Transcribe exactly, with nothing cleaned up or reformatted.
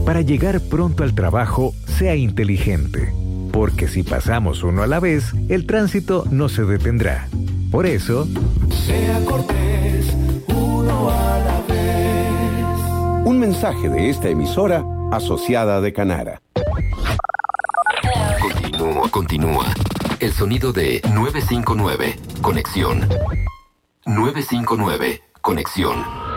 para llegar pronto al trabajo, sea inteligente. Porque si pasamos uno a la vez, el tránsito no se detendrá. Por eso, sea cortés, uno a la vez. Un mensaje de esta emisora asociada de Canara. Continúa, continúa. El sonido de nueve cinco nueve. Conexión. nueve cinco nueve. Conexión.